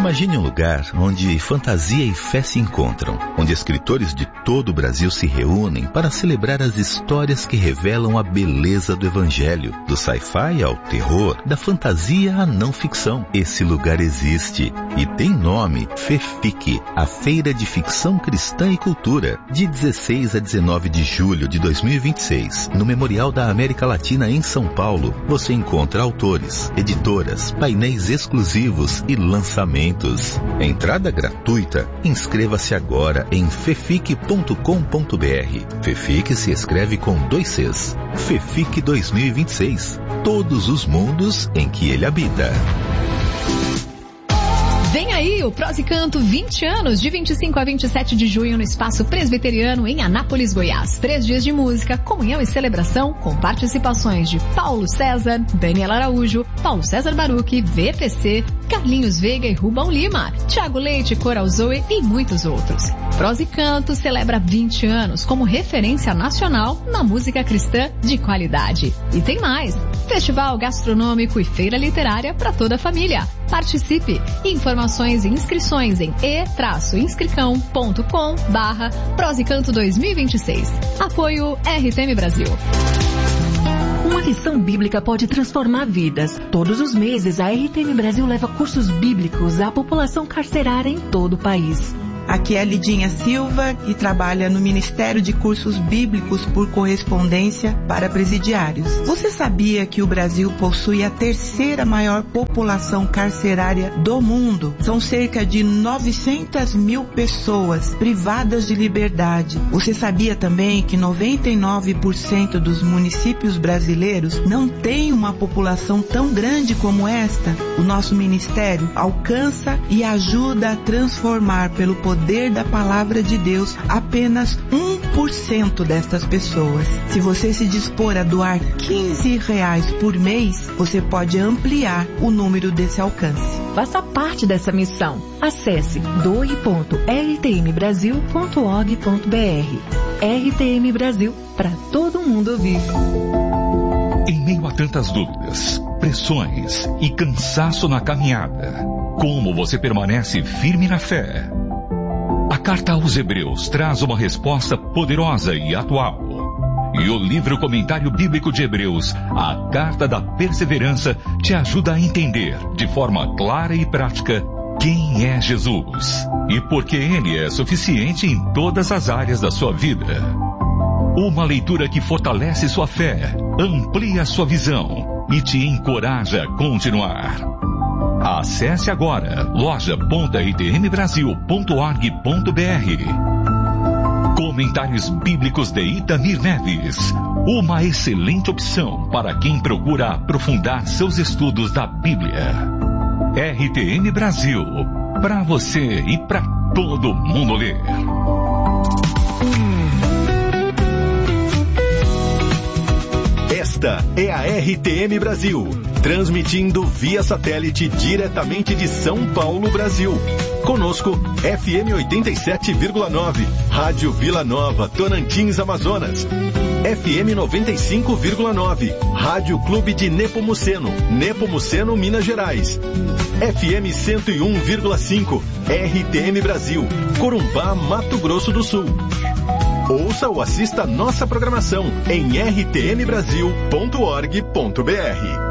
Imagine um lugar onde fantasia e fé se encontram, onde escritores de todo o Brasil se reúnem para celebrar as histórias que revelam a beleza do Evangelho, do sci-fi ao terror, da fantasia à não ficção. Esse lugar existe e tem nome: FEFIC, a Feira de Ficção Cristã e Cultura, de 16 a 19 de julho de 2026, no Memorial da América Latina em São Paulo. Você encontra autores, editoras, painéis exclusivos e lançamentos. Entrada gratuita. Inscreva-se agora em fefic.com.br. FEFIC se escreve com 2 Cs. FEFIC 2026. Todos os mundos em que ele habita. Vem aí o Prosa e Canto 20 anos, de 25 a 27 de junho no Espaço Presbiteriano em Anápolis, Goiás. 3 dias de música, comunhão e celebração com participações de Paulo César, Daniel Araújo, Paulo César Baruch, VPC, Carlinhos Veiga e Rubão Lima, Thiago Leite, Coral Zoe e muitos outros. Prosa e Canto celebra 20 anos como referência nacional na música cristã de qualidade. E tem mais: festival gastronômico e feira literária para toda a família. Participe! Informações e inscrições em e-inscricão.com/Prosa e Canto 2026. Apoio RTM Brasil. Uma lição bíblica pode transformar vidas. Todos os meses, a RTM Brasil leva cursos bíblicos à população carcerária em todo o país. Aqui é a Lidinha Silva, que trabalha no Ministério de Cursos Bíblicos por Correspondência para Presidiários. Você sabia que o Brasil possui a 3ª maior população carcerária do mundo? São cerca de 900 mil pessoas privadas de liberdade. Você sabia também que 99% dos municípios brasileiros não têm uma população tão grande como esta? O nosso ministério alcança e ajuda a transformar pelo poder da palavra de Deus apenas 1% destas pessoas. Se você se dispor a doar R$15 por mês, você pode ampliar o número desse alcance. Faça parte dessa missão. Acesse doe.rtmbrasil.org.br. RTM Brasil, para todo mundo ouvir. Em meio a tantas dúvidas, pressões e cansaço na caminhada, como você permanece firme na fé? A Carta aos Hebreus traz uma resposta poderosa e atual. E o livro Comentário Bíblico de Hebreus, a Carta da Perseverança, te ajuda a entender, de forma clara e prática, quem é Jesus e por que Ele é suficiente em todas as áreas da sua vida. Uma leitura que fortalece sua fé, amplia sua visão e te encoraja a continuar. Acesse agora loja.rtmbrasil.org.br. Comentários Bíblicos de Itamir Neves. Uma excelente opção para quem procura aprofundar seus estudos da Bíblia. RTM Brasil. Para você e para todo mundo ler. Esta é a RTM Brasil, transmitindo via satélite diretamente de São Paulo, Brasil. Conosco, FM 87,9, Rádio Vila Nova, Tocantins, Amazonas. FM 95,9, Rádio Clube de Nepomuceno, Nepomuceno, Minas Gerais. FM 101,5, RTM Brasil, Corumbá, Mato Grosso do Sul. Ouça ou assista nossa programação em rtmbrasil.org.br.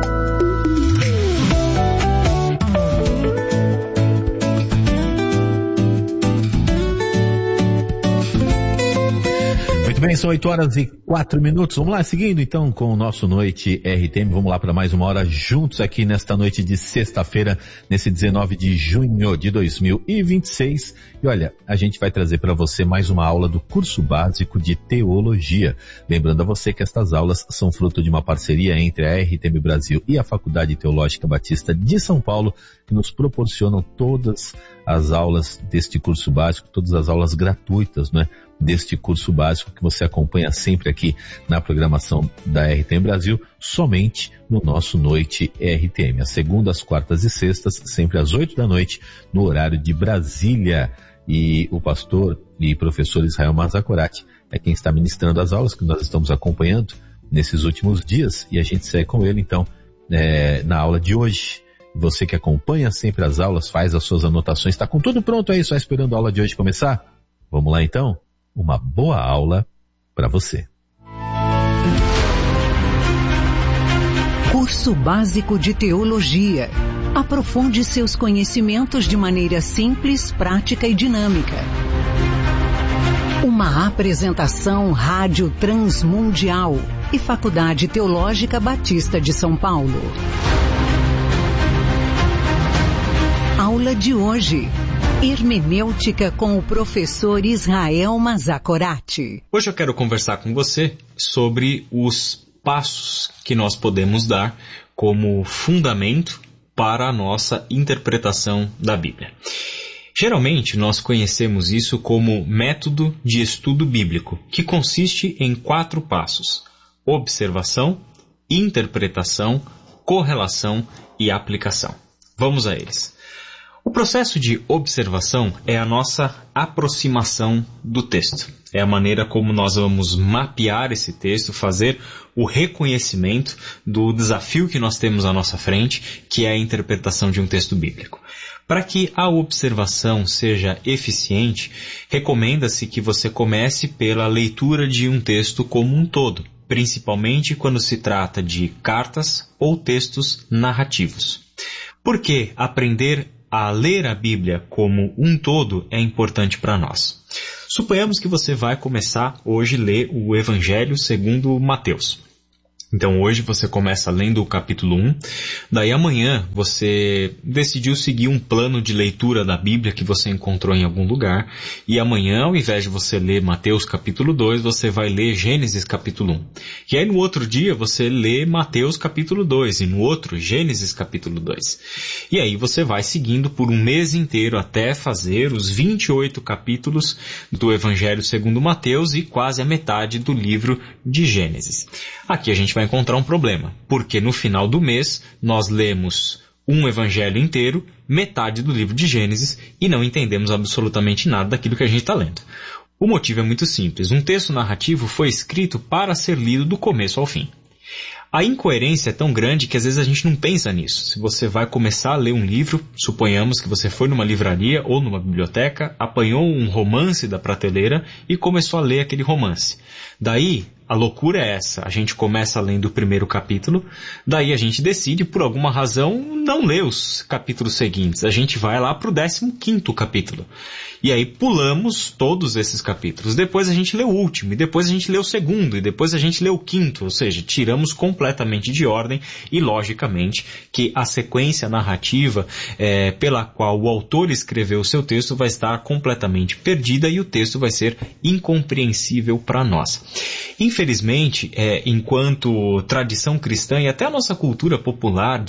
Muito bem, são 8h04. Vamos lá, seguindo então com o nosso Noite RTM. Vamos lá para mais uma hora juntos aqui nesta noite de sexta-feira, nesse 19 de junho de 2026. E olha, a gente vai trazer para você mais uma aula do curso básico de teologia. Lembrando a você que estas aulas são fruto de uma parceria entre a RTM Brasil e a Faculdade Teológica Batista de São Paulo, que nos proporcionam todas as aulas deste curso básico, todas as aulas gratuitas, né? Deste curso básico que você acompanha sempre aqui na programação da RTM Brasil, somente no nosso Noite RTM, às segundas, quartas e sextas, sempre às 8 da noite, no horário de Brasília. E o pastor e professor Israel Mazakorati é quem está ministrando as aulas que nós estamos acompanhando nesses últimos dias, e a gente segue com ele então na aula de hoje. Você que acompanha sempre as aulas, faz as suas anotações, está com tudo pronto aí, só esperando a aula de hoje começar? Vamos lá então? Uma boa aula para você. Curso Básico de Teologia. Aprofunde seus conhecimentos de maneira simples, prática e dinâmica. Uma apresentação Rádio Transmundial e Faculdade Teológica Batista de São Paulo. Aula de hoje. Hermenêutica com o professor Israel Mazakorati. Hoje eu quero conversar com você sobre os passos que nós podemos dar como fundamento para a nossa interpretação da Bíblia. Geralmente nós conhecemos isso como método de estudo bíblico, que consiste em 4 passos: observação, interpretação, correlação e aplicação. Vamos a eles. O processo de observação é a nossa aproximação do texto. É a maneira como nós vamos mapear esse texto, fazer o reconhecimento do desafio que nós temos à nossa frente, que é a interpretação de um texto bíblico. Para que a observação seja eficiente, recomenda-se que você comece pela leitura de um texto como um todo, principalmente quando se trata de cartas ou textos narrativos. Por que aprender a ler a Bíblia como um todo é importante para nós? Suponhamos que você vai começar hoje a ler o Evangelho segundo Mateus. Então hoje você começa lendo o capítulo 1, daí amanhã você decidiu seguir um plano de leitura da Bíblia que você encontrou em algum lugar, e amanhã, ao invés de você ler Mateus capítulo 2, você vai ler Gênesis capítulo 1. E aí no outro dia você lê Mateus capítulo 2, e no outro Gênesis capítulo 2. E aí você vai seguindo por um mês inteiro até fazer os 28 capítulos do Evangelho segundo Mateus e quase a metade do livro de Gênesis. Aqui a gente vai encontrar um problema, porque no final do mês nós lemos um evangelho inteiro, metade do livro de Gênesis, e não entendemos absolutamente nada daquilo que a gente está lendo. O motivo é muito simples. Um texto narrativo foi escrito para ser lido do começo ao fim. A incoerência é tão grande que às vezes a gente não pensa nisso. Se você vai começar a ler um livro, suponhamos que você foi numa livraria ou numa biblioteca, apanhou um romance da prateleira e começou a ler aquele romance. Daí, a loucura é essa: a gente começa lendo o primeiro capítulo, daí a gente decide, por alguma razão, não ler os capítulos seguintes. A gente vai lá para o 15º capítulo. E aí pulamos todos esses capítulos. Depois a gente lê o último, e depois a gente lê o segundo, e depois a gente lê o quinto. Ou seja, tiramos completamente de ordem, e logicamente que a sequência narrativa pela qual o autor escreveu o seu texto vai estar completamente perdida e o texto vai ser incompreensível para nós. Infelizmente, enquanto tradição cristã e até a nossa cultura popular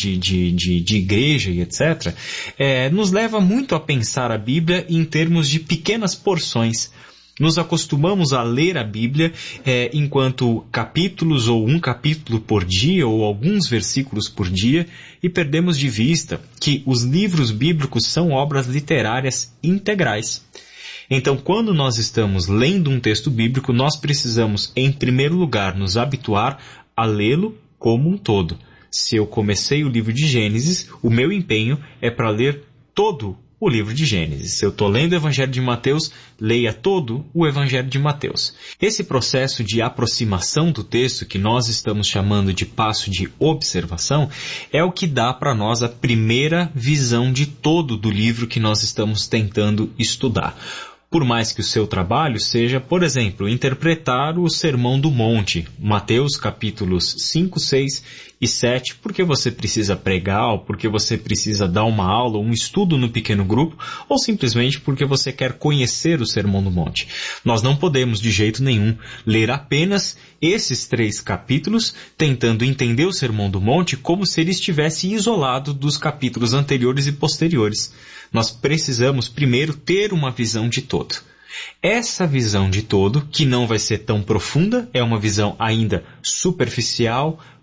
de igreja e etc., nos leva muito a pensar a Bíblia em termos de pequenas porções. Nos acostumamos a ler a Bíblia enquanto capítulos, ou um capítulo por dia, ou alguns versículos por dia, e perdemos de vista que os livros bíblicos são obras literárias integrais. Então, quando nós estamos lendo um texto bíblico, nós precisamos, em primeiro lugar, nos habituar a lê-lo como um todo. Se eu comecei o livro de Gênesis, o meu empenho é para ler todo o livro de Gênesis. Se eu estou lendo o Evangelho de Mateus, leia todo o Evangelho de Mateus. Esse processo de aproximação do texto, que nós estamos chamando de passo de observação, é o que dá para nós a primeira visão de todo do livro que nós estamos tentando estudar. Por mais que o seu trabalho seja, por exemplo, interpretar o Sermão do Monte, Mateus capítulos 5, 6 e 7, porque você precisa pregar, ou porque você precisa dar uma aula, um estudo no pequeno grupo, ou simplesmente porque você quer conhecer o Sermão do Monte. Nós não podemos, de jeito nenhum, ler apenas esses 3 capítulos, tentando entender o Sermão do Monte como se ele estivesse isolado dos capítulos anteriores e posteriores. Nós precisamos primeiro ter uma visão de todo. Essa visão de todo, que não vai ser tão profunda, é uma visão ainda superficial,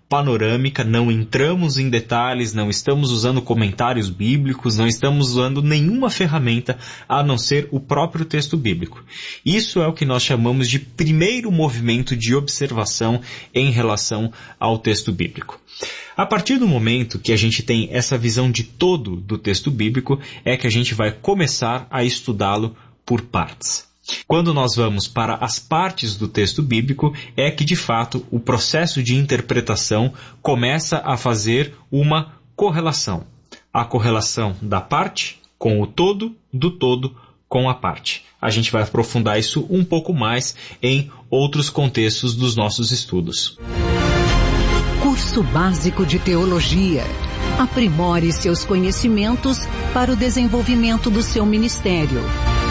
panorâmica, não entramos em detalhes, não estamos usando comentários bíblicos, não estamos usando nenhuma ferramenta a não ser o próprio texto bíblico. Isso é o que nós chamamos de primeiro movimento de observação em relação ao texto bíblico. A partir do momento que a gente tem essa visão de todo do texto bíblico, é que a gente vai começar a estudá-lo por partes. Quando nós vamos para as partes do texto bíblico, é que de fato o processo de interpretação começa a fazer uma correlação. A correlação da parte com o todo, do todo com a parte. A gente vai aprofundar isso um pouco mais em outros contextos dos nossos estudos. Curso Básico de Teologia. Aprimore seus conhecimentos para o desenvolvimento do seu ministério.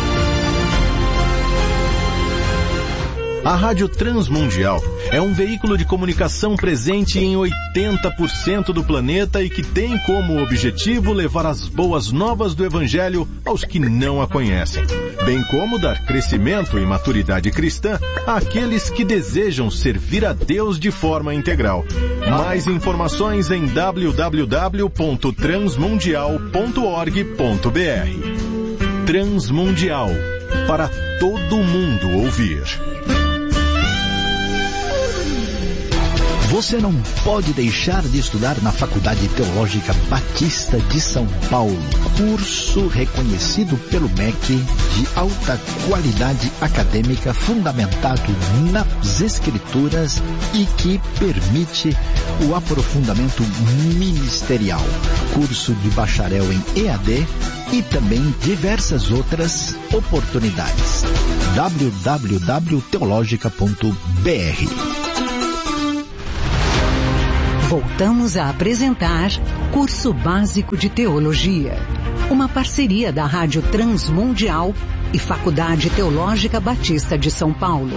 A Rádio Transmundial é um veículo de comunicação presente em 80% do planeta e que tem como objetivo levar as boas novas do Evangelho aos que não a conhecem, bem como dar crescimento e maturidade cristã àqueles que desejam servir a Deus de forma integral. Mais informações em www.transmundial.org.br. Transmundial, para todo mundo ouvir. Você não pode deixar de estudar na Faculdade Teológica Batista de São Paulo. Curso reconhecido pelo MEC de alta qualidade acadêmica fundamentado nas Escrituras e que permite o aprofundamento ministerial. Curso de bacharel em EAD e também diversas outras oportunidades. www.teologica.br. Voltamos a apresentar Curso Básico de Teologia, uma parceria da Rádio Transmundial e Faculdade Teológica Batista de São Paulo.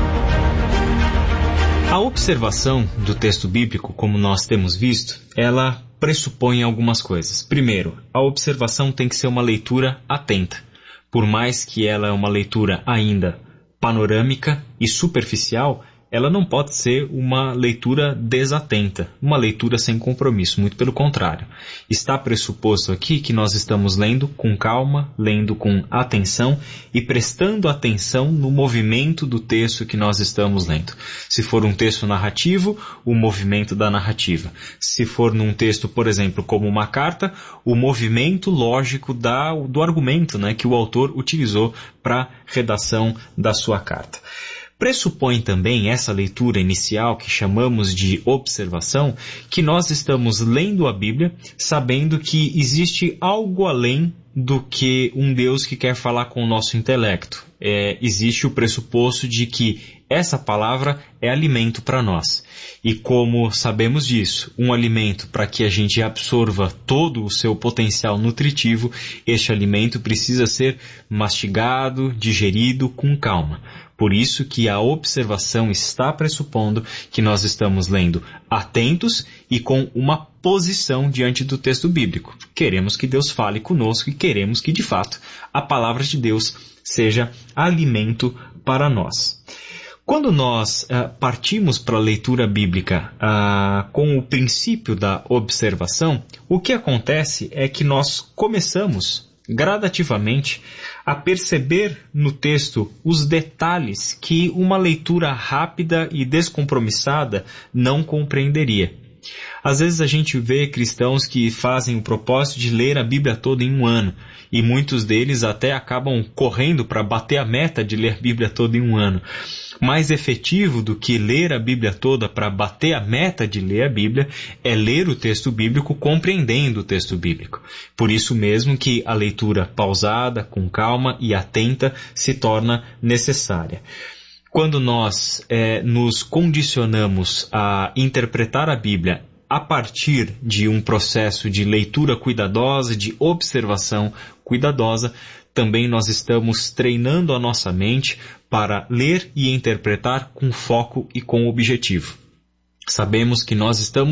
A observação do texto bíblico, como nós temos visto, ela pressupõe algumas coisas. Primeiro, a observação tem que ser uma leitura atenta. Por mais que ela é uma leitura ainda panorâmica e superficial, ela não pode ser uma leitura desatenta, uma leitura sem compromisso, muito pelo contrário. Está pressuposto aqui que nós estamos lendo com calma, lendo com atenção e prestando atenção no movimento do texto que nós estamos lendo. Se for um texto narrativo, o movimento da narrativa. Se for num texto, por exemplo, como uma carta, o movimento lógico do argumento, né, que o autor utilizou para a redação da sua carta. Pressupõe também essa leitura inicial que chamamos de observação, que nós estamos lendo a Bíblia sabendo que existe algo além do que um Deus que quer falar com o nosso intelecto. Existe o pressuposto de que essa palavra é alimento para nós. E como sabemos disso, um alimento para que a gente absorva todo o seu potencial nutritivo, este alimento precisa ser mastigado, digerido com calma. Por isso que a observação está pressupondo que nós estamos lendo atentos e com uma posição diante do texto bíblico. Queremos que Deus fale conosco e queremos que, de fato, a palavra de Deus seja alimento para nós. Quando nós partimos para a leitura bíblica com o princípio da observação, o que acontece é que nós começamos gradativamente a perceber no texto os detalhes que uma leitura rápida e descompromissada não compreenderia. Às vezes a gente vê cristãos que fazem o propósito de ler a Bíblia toda em um ano, e muitos deles até acabam correndo para bater a meta de ler a Bíblia toda em um ano. Mais efetivo do que ler a Bíblia toda para bater a meta de ler a Bíblia é ler o texto bíblico compreendendo o texto bíblico. Por isso mesmo que a leitura pausada, com calma e atenta se torna necessária. Quando nós nos condicionamos a interpretar a Bíblia a partir de um processo de leitura cuidadosa, de observação cuidadosa, também nós estamos treinando a nossa mente para ler e interpretar com foco e com objetivo. Sabemos que nós estamos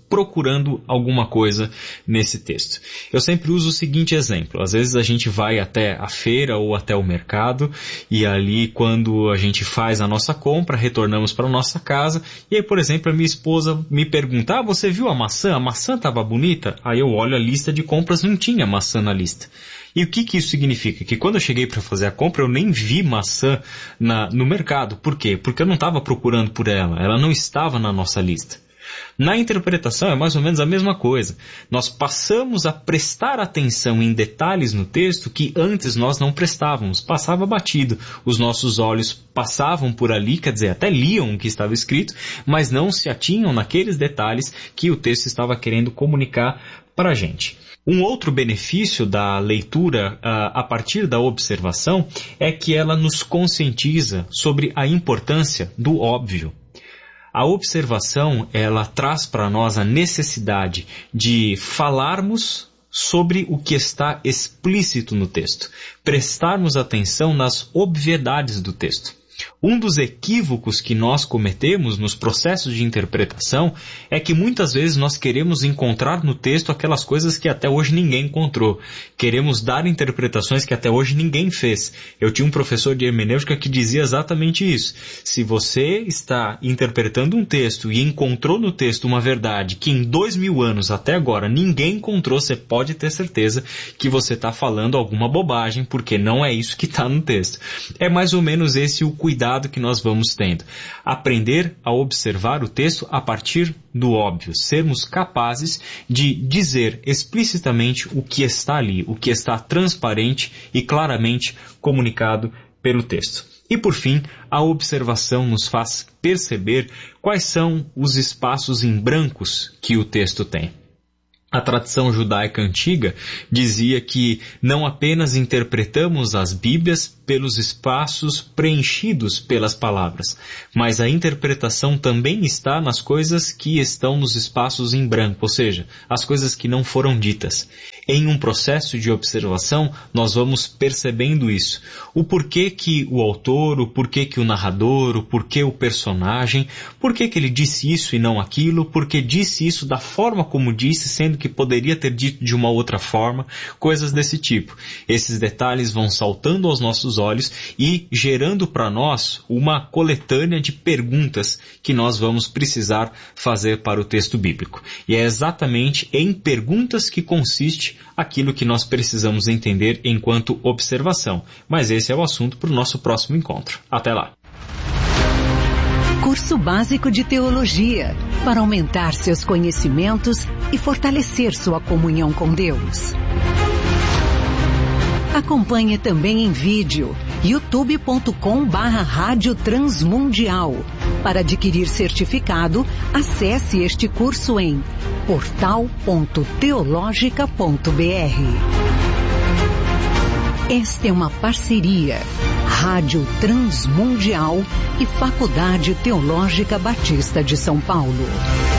procurando alguma coisa nesse texto. Eu sempre uso o seguinte exemplo. Às vezes a gente vai até a feira ou até o mercado e ali quando a gente faz a nossa compra, retornamos para a nossa casa e aí, por exemplo, a minha esposa me pergunta: você viu a maçã? A maçã estava bonita? Aí eu olho a lista de compras, não tinha maçã na lista. E o que isso significa? Que quando eu cheguei para fazer a compra, eu nem vi maçã no mercado. Por quê? Porque eu não estava procurando por ela não estava na nossa lista. Na interpretação é mais ou menos a mesma coisa. Nós passamos a prestar atenção em detalhes no texto que antes nós não prestávamos, passava batido. Os nossos olhos passavam por ali, quer dizer, até liam o que estava escrito, mas não se atinham naqueles detalhes que o texto estava querendo comunicar para a gente. Um outro benefício da leitura a partir da observação é que ela nos conscientiza sobre a importância do óbvio. A observação, ela traz para nós a necessidade de falarmos sobre o que está explícito no texto, prestarmos atenção nas obviedades do texto. Um dos equívocos que nós cometemos nos processos de interpretação é que muitas vezes nós queremos encontrar no texto aquelas coisas que até hoje ninguém encontrou. Queremos dar interpretações que até hoje ninguém fez. Eu tinha um professor de hermenêutica que dizia exatamente isso. Se você está interpretando um texto e encontrou no texto uma verdade que em 2000 anos até agora ninguém encontrou, você pode ter certeza que você está falando alguma bobagem, porque não é isso que está no texto. É mais ou menos esse o cuidado que nós vamos tendo. Aprender a observar o texto a partir do óbvio. Sermos capazes de dizer explicitamente o que está ali, o que está transparente e claramente comunicado pelo texto. E por fim, a observação nos faz perceber quais são os espaços em brancos que o texto tem. A tradição judaica antiga dizia que não apenas interpretamos as Bíblias pelos espaços preenchidos pelas palavras, mas a interpretação também está nas coisas que estão nos espaços em branco, ou seja, as coisas que não foram ditas. Em um processo de observação, nós vamos percebendo isso. O porquê que o autor, o porquê que o narrador, o porquê o personagem, porquê que ele disse isso e não aquilo, porquê disse isso da forma como disse, sendo que poderia ter dito de uma outra forma, coisas desse tipo. Esses detalhes vão saltando aos nossos olhos e gerando para nós uma coletânea de perguntas que nós vamos precisar fazer para o texto bíblico. E é exatamente em perguntas que consiste aquilo que nós precisamos entender enquanto observação. Mas esse é o assunto para o nosso próximo encontro. Até lá! Curso Básico de Teologia, para aumentar seus conhecimentos e fortalecer sua comunhão com Deus. Acompanhe também em vídeo, youtube.com/Rádio Transmundial. Para adquirir certificado, acesse este curso em portal.teologica.br. Esta é uma parceria Rádio Transmundial e Faculdade Teológica Batista de São Paulo.